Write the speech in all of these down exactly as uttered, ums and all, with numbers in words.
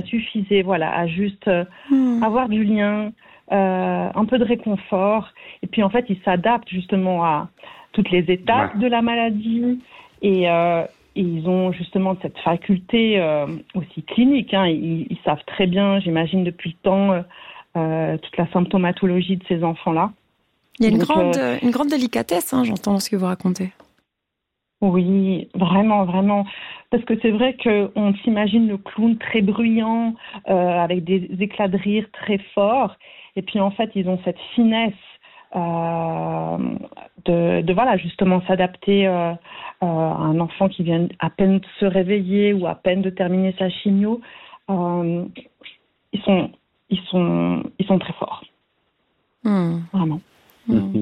suffisait, voilà, à juste euh, mmh. avoir du lien, euh, un peu de réconfort. Et puis en fait, ils s'adaptent justement à toutes les étapes ouais. de la maladie. Et, euh, et ils ont justement cette faculté euh, aussi clinique. Hein. Ils, ils savent très bien, j'imagine, depuis le temps, euh, euh, toute la symptomatologie de ces enfants-là. Il y a une, Donc, grande, euh, une grande délicatesse, hein, j'entends dans ce que vous racontez. Oui, vraiment, vraiment. Parce que c'est vrai qu'on s'imagine le clown très bruyant, euh, avec des éclats de rire très forts. Et puis, en fait, ils ont cette finesse euh, de, de, voilà, justement, s'adapter euh, euh, à un enfant qui vient à peine de se réveiller ou à peine de terminer sa chimio. Euh, ils sont, ils sont, ils sont très forts. Mmh. Vraiment. Mmh.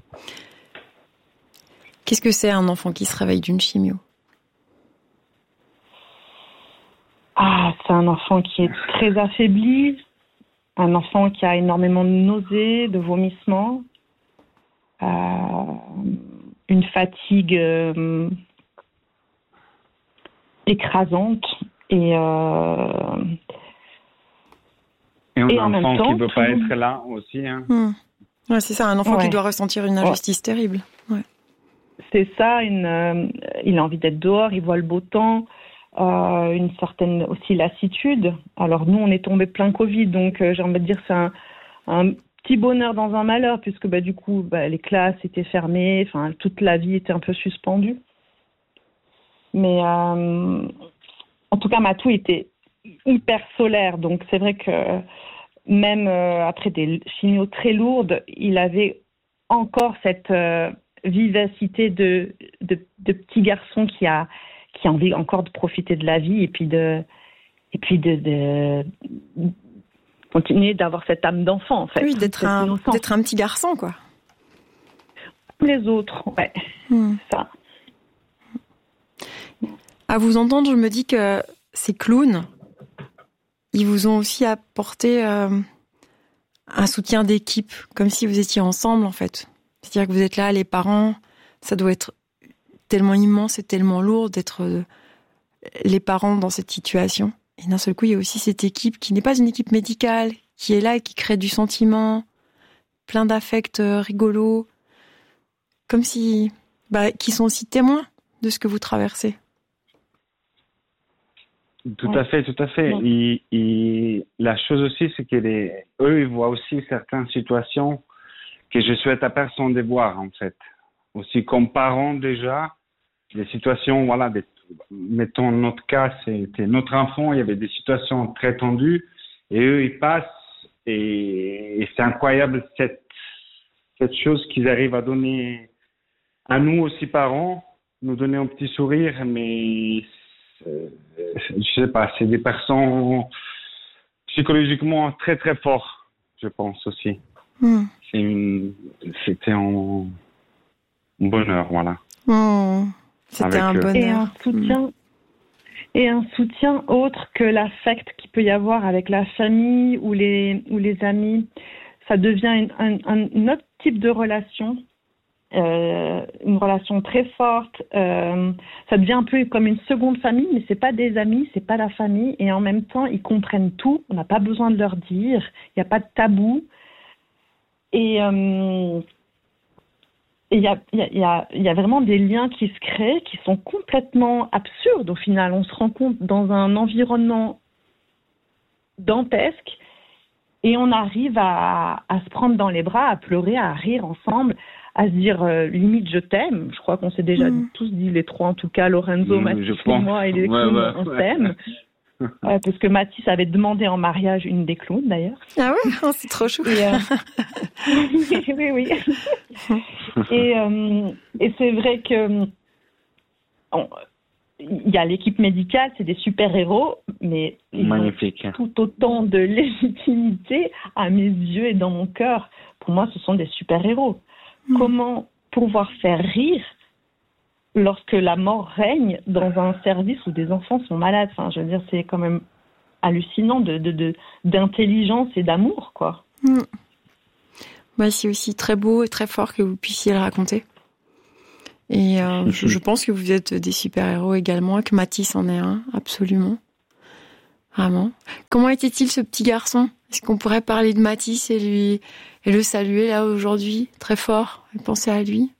Qu'est-ce que c'est un enfant qui se réveille d'une chimio ? Ah, c'est un enfant qui est très affaibli, un enfant qui a énormément de nausées, de vomissements, euh, une fatigue euh, écrasante et euh, et, et un en même enfant temps qui ne peut pas être là aussi. Hein. Mmh. Ouais, c'est ça, un enfant ouais. qui doit ressentir une injustice ouais. terrible. Ouais. C'est ça, une, euh, il a envie d'être dehors, il voit le beau temps, euh, une certaine aussi lassitude. Alors nous, on est tombé plein Covid, donc euh, j'ai envie de dire c'est un, un petit bonheur dans un malheur, puisque bah, du coup, bah, les classes étaient fermées, enfin toute la vie était un peu suspendue. Mais euh, en tout cas, Matou était hyper solaire, donc c'est vrai que même euh, après des chimios très lourdes, il avait encore cette euh, vivacité de, de, de petit garçon qui a, qui a envie encore de profiter de la vie et puis de, et puis de, de continuer d'avoir cette âme d'enfant, en fait. Oui, d'être un, d'être un petit garçon, quoi. Comme les autres, ouais. Hmm. Ça. À vous entendre, je me dis que ces clowns, ils vous ont aussi apporté euh, un soutien d'équipe, comme si vous étiez ensemble, en fait. C'est-à-dire que vous êtes là, les parents, ça doit être tellement immense et tellement lourd d'être euh, les parents dans cette situation. Et d'un seul coup, il y a aussi cette équipe qui n'est pas une équipe médicale, qui est là et qui crée du sentiment, plein d'affects euh, rigolos, comme si, bah, qui sont aussi témoins de ce que vous traversez. Tout à fait, tout à fait. Ouais. Et, et la chose aussi, c'est que les, eux, ils voient aussi certaines situations que je souhaite à personne de voir, en fait. Aussi, comme parents, déjà, des situations, voilà, des, mettons notre cas, c'était notre enfant, il y avait des situations très tendues, et eux, ils passent, et, et c'est incroyable cette, cette chose qu'ils arrivent à donner à nous aussi, parents, nous donner un petit sourire, mais euh, je sais pas, c'est des personnes psychologiquement très très fortes, je pense aussi. Mmh. C'est une, c'était un, un bonheur, voilà. Mmh. C'était Avec un eux. bonheur. Et un soutien, mmh. et un soutien autre que l'affect qu'il peut y avoir avec la famille ou les ou les amis. Ça devient une, un, un autre type de relation. Euh, une relation très forte, euh, ça devient un peu comme une seconde famille, mais c'est pas des amis, c'est pas la famille, et en même temps ils comprennent tout, on n'a pas besoin de leur dire, il n'y a pas de tabou, et euh, il y a, y, a, y, a, y a vraiment des liens qui se créent qui sont complètement absurdes au final. On se rend compte dans un environnement dantesque et on arrive à, à se prendre dans les bras, à pleurer, à rire ensemble, à se dire euh, limite je t'aime. Je crois qu'on s'est déjà mmh. tous dit les trois, en tout cas Lorenzo, mmh, Mathis et moi et les ouais, clowns, ouais, on ouais. s'aime. euh, parce que Mathis avait demandé en mariage une des clowns d'ailleurs. Ah ouais, oh, c'est trop chou. Et, euh... oui, oui. et, euh, et c'est vrai que on... il y a l'équipe médicale, c'est des super-héros, mais ils Magnifique. ont tout autant de légitimité à mes yeux et dans mon cœur. Pour moi, ce sont des super-héros. Mmh. Comment pouvoir faire rire lorsque la mort règne dans un service où des enfants sont malades? Enfin, je veux dire, c'est quand même hallucinant de, de, de, d'intelligence et d'amour, quoi. Mmh. Bah, c'est aussi très beau et très fort que vous puissiez le raconter. Et euh, je, je pense que vous êtes des super-héros également, que Mathis en est un, absolument. Vraiment. Comment était-il ce petit garçon? Est-ce qu'on pourrait parler de Mathis et lui et le saluer là aujourd'hui très fort et penser à lui?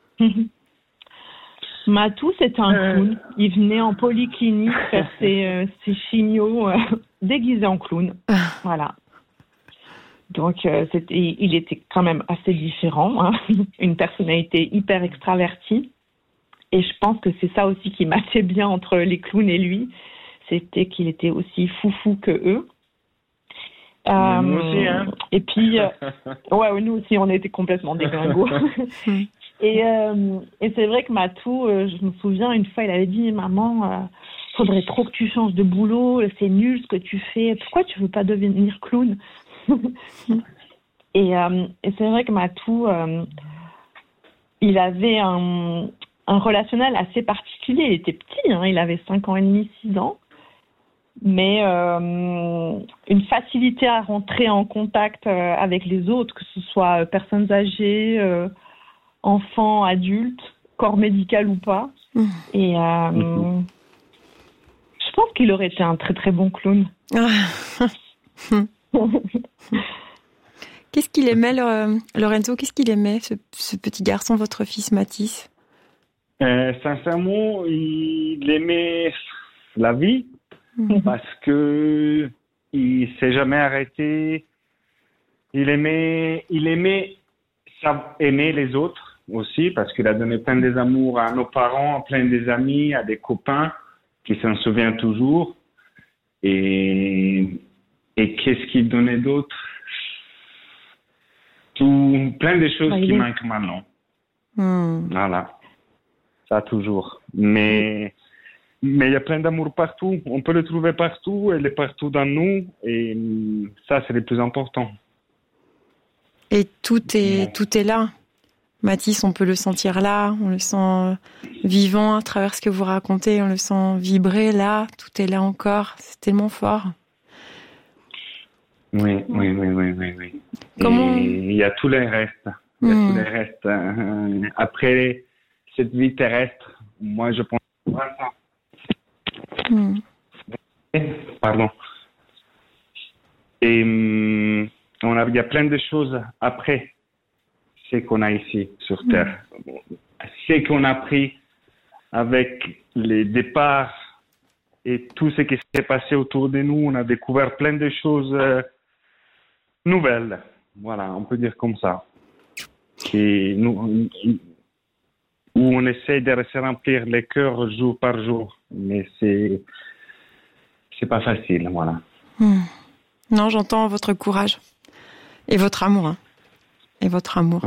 Matou, c'était un Euh. clown. Il venait en polyclinique faire ses, euh, ses chimios euh, déguisé en clown. Voilà. Donc, euh, c'était, il était quand même assez différent. Hein. Une personnalité hyper extravertie. Et je pense que c'est ça aussi qui matchait bien entre les clowns et lui. C'était qu'il était aussi foufou que eux. Euh, nous aussi, hein. Et puis, euh, ouais, nous aussi, on était complètement déglingos. et, euh, et c'est vrai que Matou, euh, je me souviens, une fois, il avait dit, maman, euh, faudrait trop que tu changes de boulot, c'est nul ce que tu fais, pourquoi tu veux pas devenir clown? et, euh, et c'est vrai que Matou, euh, il avait un, un relationnel assez particulier. Il était petit, hein, il avait cinq ans et demi, six ans. Mais euh, une facilité à rentrer en contact euh, avec les autres, que ce soit euh, personnes âgées, euh, enfants, adultes, corps médical ou pas. Mmh. Et euh, mmh. je pense qu'il aurait été un très très bon clown. Qu'est-ce qu'il aimait, le, Lorenzo? Qu'est-ce qu'il aimait, ce, ce petit garçon, votre fils Mathis? euh, Sincèrement, il aimait la vie. Parce que il s'est jamais arrêté. Il aimait, il aimait, ça, aimer les autres aussi, parce qu'il a donné plein des amours à nos parents, plein des amis, à des copains qui s'en souviennent toujours. Et, et qu'est-ce qu'il donnait d'autre? Tout, plein de choses bah, qui est... manquent maintenant. Mm. Voilà. Ça toujours. Mais, Mais il y a plein d'amour partout. On peut le trouver partout. Elle est partout dans nous. Et ça, c'est le plus important. Et tout est, tout est là. Mathis, on peut le sentir là. On le sent vivant à travers ce que vous racontez. On le sent vibrer là. Tout est là encore. C'est tellement fort. Oui, oui, oui, oui, oui. oui. Comment... Et il y a tous les restes. Il y a mmh. tous les restes. Après cette vie terrestre, moi, je pense à ça. Mmh. Pardon. Et hum, on a, il y a plein de choses après ce qu'on a ici sur Terre. Mmh. Ce qu'on a appris avec les départs et tout ce qui s'est passé autour de nous, on a découvert plein de choses euh, nouvelles. Voilà, on peut dire comme ça. Et nous, où on essaie de se remplir les cœurs jour par jour. Mais c'est, c'est pas facile, voilà. Mmh. Non, j'entends votre courage. Et votre amour. Hein. Et votre amour.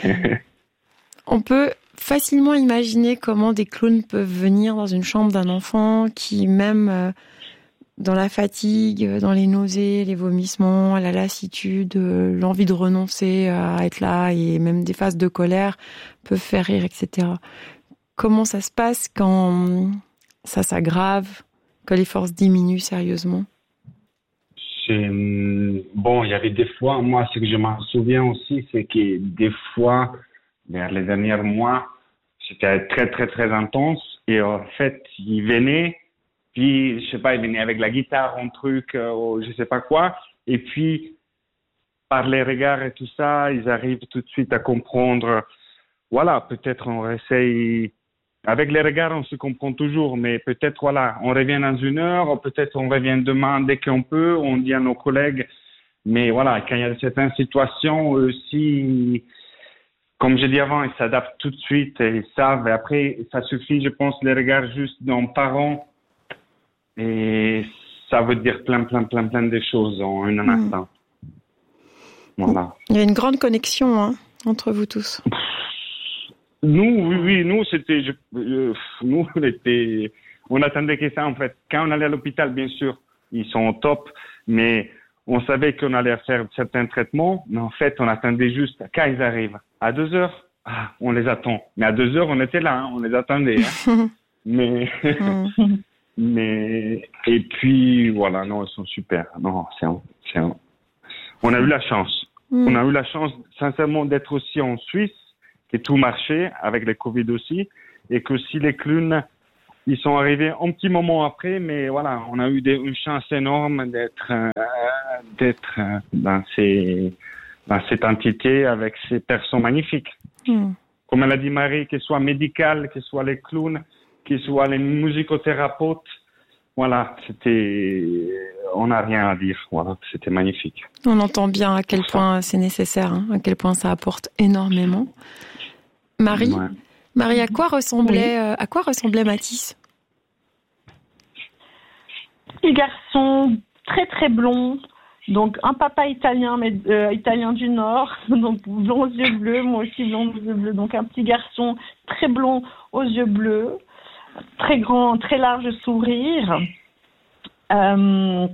On peut facilement imaginer comment des clowns peuvent venir dans une chambre d'un enfant qui, même euh, dans la fatigue, dans les nausées, les vomissements, la lassitude, euh, l'envie de renoncer à être là et même des phases de colère peuvent faire rire, et cetera. Comment ça se passe quand ça s'aggrave, que les forces diminuent sérieusement? C'est, bon, il y avait des fois, moi, ce que je m'en souviens aussi, c'est que des fois, vers les derniers mois, c'était très, très, très intense. Et en fait, il venait, puis, je sais pas, il venait avec la guitare, un truc, euh, je sais pas quoi. Et puis, par les regards et tout ça, ils arrivent tout de suite à comprendre. Voilà, peut-être on essaye. Avec les regards, on se comprend toujours, mais peut-être, voilà, on revient dans une heure, ou peut-être on revient demain dès qu'on peut, on dit à nos collègues. Mais voilà, quand il y a certaines situations aussi, comme je dis avant, ils s'adaptent tout de suite, et ils savent. Et après, ça suffit, je pense, les regards juste d'un parent. Et ça veut dire plein, plein, plein, plein de choses en un instant. Voilà. Il y a une grande connexion hein, entre vous tous. Nous, oui, oui, nous, c'était, je, euh, nous, on était, on attendait que ça, en fait. Quand on allait à l'hôpital, bien sûr, ils sont au top, mais on savait qu'on allait faire certains traitements, mais en fait, on attendait juste quand ils arrivent. À deux heures, ah, on les attend. Mais à deux heures, on était là, hein, on les attendait. Hein. mais, mais, et puis, voilà, non, ils sont super. Non, c'est un, c'est un, on a eu la chance. Mm. On a eu la chance, sincèrement, d'être aussi en Suisse, que tout marchait, avec le Covid aussi, et que si les clowns ils sont arrivés un petit moment après, mais voilà, on a eu des, une chance énorme d'être, euh, d'être euh, dans, ces, dans cette entité avec ces personnes magnifiques. Mm. Comme elle a dit Marie, que ce soit médical, que ce soit les clowns, que ce soit les musicothérapeutes, voilà, c'était, on n'a rien à dire, voilà, c'était magnifique. On entend bien à quel point c'est nécessaire, hein, à quel point ça apporte énormément. Marie, ouais. Marie, à quoi ressemblait, oui. euh, à quoi ressemblait Mathis? Petit garçon très très blond, donc un papa italien, mais euh, italien du Nord, donc blond aux yeux bleus, moi aussi blond aux yeux bleus, donc un petit garçon très blond aux yeux bleus, très grand, très large sourire. Euh,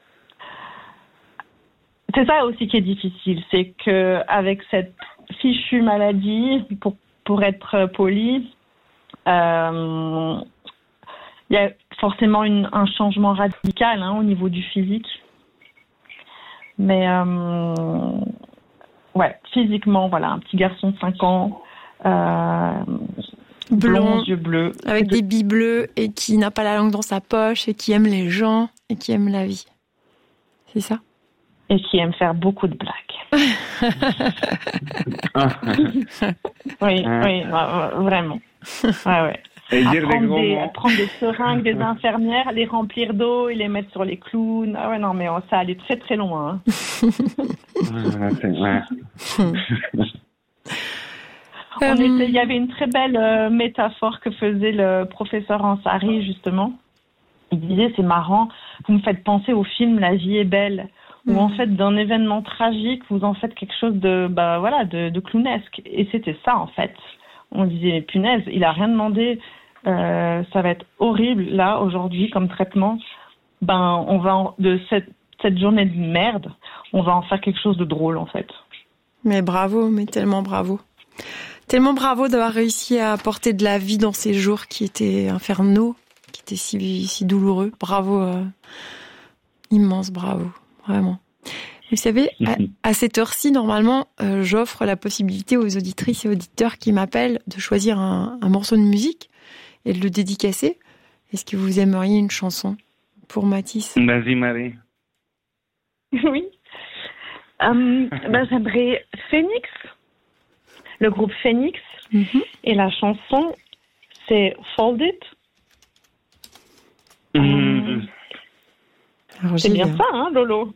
c'est ça aussi qui est difficile, c'est que avec cette fichue maladie, pour pour être poli, euh, il y a forcément une, un changement radical hein, au niveau du physique. Mais euh, ouais, physiquement, voilà, un petit garçon de cinq ans, euh, blond, yeux bleus, avec des billes bleues et qui n'a pas la langue dans sa poche et qui aime les gens et qui aime la vie. C'est ça? Et qui aime faire beaucoup de blagues. oui, oui, vraiment. Ouais, ouais. Et dire prendre, des des, prendre des seringues des infirmières, les remplir d'eau et les mettre sur les clowns. Ah ouais, non, mais ça allait très très loin. Hein. ouais, On était, il y avait une très belle euh, métaphore que faisait le professeur Ansari, justement. Il disait, c'est marrant, vous me faites penser au film La vie est belle, où mmh. en fait, d'un événement tragique, vous en faites quelque chose de, bah, voilà, de, de clownesque. Et c'était ça, en fait. On disait, punaise, il a rien demandé, euh, ça va être horrible, là, aujourd'hui, comme traitement. Ben, on va, en, de cette, cette journée de merde, on va en faire quelque chose de drôle, en fait. Mais bravo, mais tellement bravo. Tellement bravo d'avoir réussi à apporter de la vie dans ces jours qui étaient infernaux, qui étaient si, si douloureux. Bravo, euh, immense bravo, vraiment. Vous savez, à, à cette heure-ci, normalement, euh, j'offre la possibilité aux auditrices et auditeurs qui m'appellent de choisir un, un morceau de musique et de le dédicacer. Est-ce que vous aimeriez une chanson pour Mathis? Vas-y, Marie. Oui. Um, ben, j'aimerais Phoenix, le groupe Phoenix, mm-hmm. et la chanson, c'est Fold It. Mm-hmm. Um, c'est bien ça, hein, Lolo?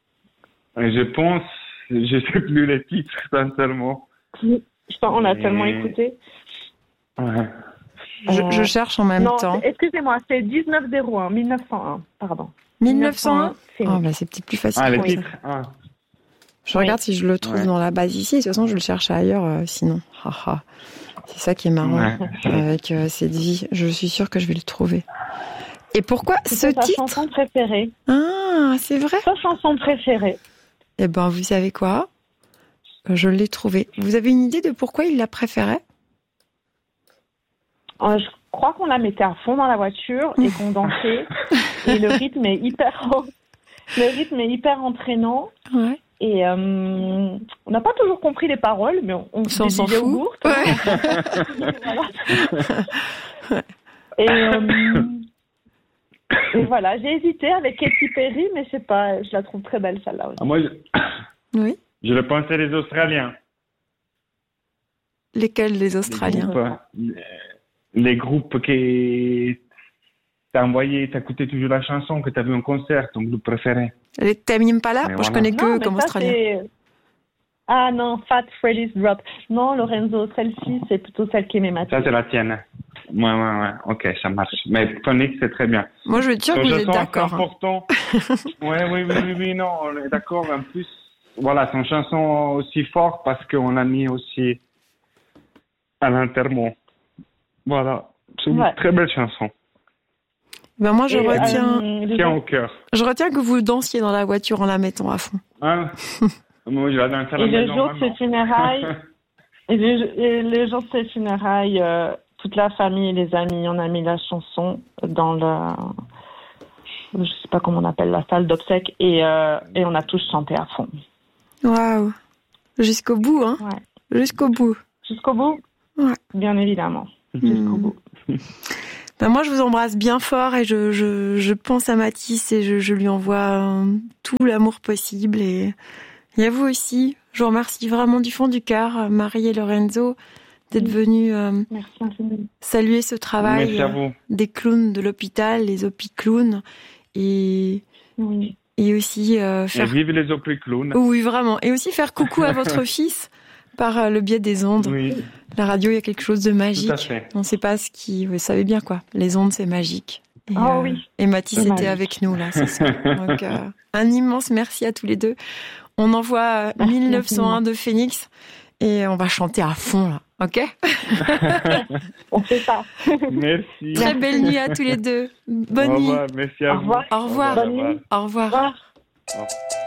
Je pense, je sais plus les titres, sincèrement. Je pense, on a Mais... tellement écouté. Ouais. Je, je cherche en même non, temps. Excusez-moi, c'est dix-neuf zéro un, mille neuf cent un, pardon. mille neuf cent un c'est... Oh, bah, c'est peut-être plus facile. Ah, les titres. Ah. Je oui. regarde si je le trouve ouais. dans la base ici. De toute façon, je le cherche ailleurs, euh, sinon. C'est ça qui est marrant ouais. avec euh, cette vie. Je suis sûre que je vais le trouver. Et pourquoi c'est ce ta titre? Chanson préférée. Ah, c'est vrai. Sa chanson préférée. Eh ben, vous savez quoi? Je l'ai trouvé. Vous avez une idée de pourquoi il la préférait? euh, Je crois qu'on la mettait à fond dans la voiture et qu'on dansait. Et le rythme est hyper, le rythme est hyper entraînant. Ouais. Et euh, on n'a pas toujours compris les paroles, mais on, on s'en s'en fout. Bourg, ouais. Voilà. Et euh, Et voilà, j'ai hésité avec Katy Perry, mais je sais pas, je la trouve très belle celle-là aussi. Ah, moi, je... Oui. Je le pensais les Australiens. Lesquels les Australiens? Les groupes, les groupes qui t'as envoyé, t'as écouté toujours la chanson que t'as vu en concert, ton groupe préféré. Les Tame Impala, moi voilà. Je connais que non, comme ça, Australien. C'est... Ah non, Fat Freddy's Drop. Non, Lorenzo, celle-ci, c'est plutôt celle qui aimait Mathieu. Ça, c'est la tienne. Ouais, ouais, ouais. Ok, ça marche. Mais Phoenix, c'est très bien. Moi, je veux dire que vous êtes d'accord. C'est important. ouais, oui, oui, oui, oui, non, on est d'accord. En plus, voilà, c'est une chanson aussi forte parce qu'on l'a mis aussi à l'enterrement. Voilà. C'est une ouais. très belle chanson. Ben moi, je Et retiens. Euh, Tiens au cœur. Je retiens que vous dansiez dans la voiture en la mettant à fond. Ah. Moi, je vais danser à la Et le jour de ses funérailles, et le, et le jour de ses funérailles, euh, toute la famille et les amis, on a mis la chanson dans la, je sais pas comment on appelle, la salle d'obsèques, et, euh, et on a tous chanté à fond. Waouh! Jusqu'au bout, hein? Ouais. Jusqu'au bout. Jusqu'au bout? Ouais. Bien évidemment. Jusqu'au mmh. bout. Ben moi, je vous embrasse bien fort et je, je, je pense à Mathis et je, je lui envoie euh, tout l'amour possible. Et, et à vous aussi, je vous remercie vraiment du fond du cœur, Marie et Lorenzo, d'être oui. venus euh, saluer ce travail euh, des clowns de l'hôpital, les Opiclowns, et, oui. et aussi euh, faire... Et vive les Opiclowns. Oui, vraiment. Et aussi faire coucou à votre fils par le biais des ondes. Oui. La radio, il y a quelque chose de magique. Tout à fait. On ne sait pas ce qui... Vous savez bien, quoi. Les ondes, c'est magique. Et, oh euh, oui. Et Mathis était magique. Avec nous, là, ce soir. Donc, euh, un immense merci à tous les deux. On envoie euh, mille neuf cent un de Phoenix et on va chanter à fond, là. OK? On fait ça. Merci. Très belle nuit à tous les deux. Bonne Au nuit. revoir. Merci à Au revoir. vous. Au revoir. Bonne nuit. Au revoir. Au revoir. Au revoir.